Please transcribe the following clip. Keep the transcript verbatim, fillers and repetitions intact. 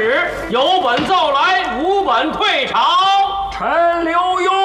旨，有本奏来，无本退朝。 臣刘墉